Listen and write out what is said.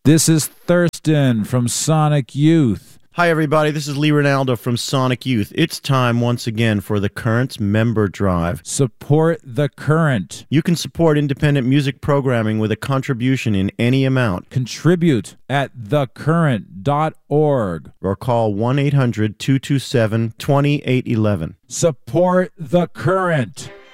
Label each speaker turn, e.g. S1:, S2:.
S1: This is Thurston from Sonic Youth.
S2: Hi, everybody. This is Lee Ronaldo from Sonic Youth. It's time once again for the Currents Member Drive.
S1: Support the Current.
S2: You can support independent music programming with a contribution in any amount.
S1: Contribute at thecurrent.org.
S2: Or call 1-800-227-2811.
S1: Support the Current.